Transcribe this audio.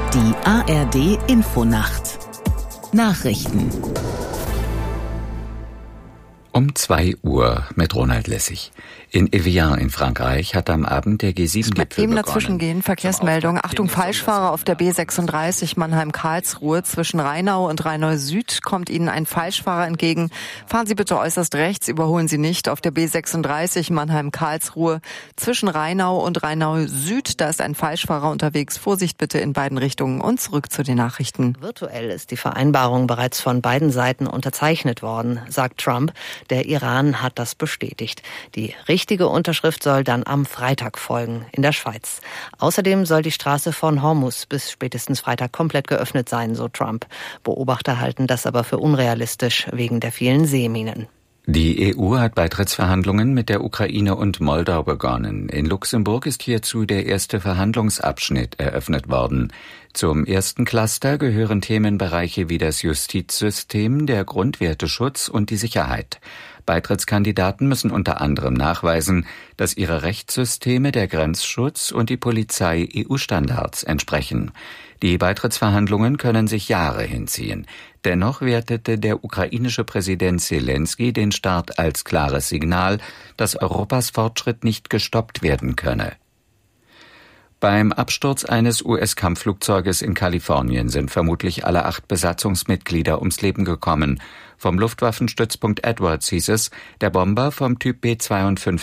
Die ARD-Infonacht. Nachrichten. Um 2 Uhr mit Ronald Lessig. In Evian in Frankreich hat am Abend der G7-Gipfel Eben begonnen. dazwischen gehen, Verkehrsmeldung. Achtung, Falschfahrer auf der B36 Mannheim-Karlsruhe. Zwischen Rheinau und Rheinau-Süd kommt Ihnen ein Falschfahrer entgegen. Fahren Sie bitte äußerst rechts, überholen Sie nicht. Auf der B36 Mannheim-Karlsruhe zwischen Rheinau und Rheinau-Süd, da ist ein Falschfahrer unterwegs. Vorsicht bitte in beiden Richtungen. Und zurück zu den Nachrichten. Virtuell ist die Vereinbarung bereits von beiden Seiten unterzeichnet worden, sagt Trump. Der Iran hat das bestätigt. Die richtige Unterschrift soll dann am Freitag folgen, in der Schweiz. Außerdem soll die Straße von Hormuz bis spätestens Freitag komplett geöffnet sein, so Trump. Beobachter halten das aber für unrealistisch, wegen der vielen Seeminen. Die EU hat Beitrittsverhandlungen mit der Ukraine und Moldau begonnen. In Luxemburg ist hierzu der erste Verhandlungsabschnitt eröffnet worden. Zum ersten Cluster gehören Themenbereiche wie das Justizsystem, der Grundwerteschutz und die Sicherheit. Beitrittskandidaten müssen unter anderem nachweisen, dass ihre Rechtssysteme der Grenzschutz und die Polizei EU-Standards entsprechen. Die Beitrittsverhandlungen können sich Jahre hinziehen. Dennoch wertete der ukrainische Präsident Selenskyj den Start als klares Signal, dass Europas Fortschritt nicht gestoppt werden könne. Beim Absturz eines US-Kampfflugzeuges in Kalifornien sind vermutlich alle 8 Besatzungsmitglieder ums Leben gekommen. Vom Luftwaffenstützpunkt Edwards hieß es, der Bomber vom Typ B-52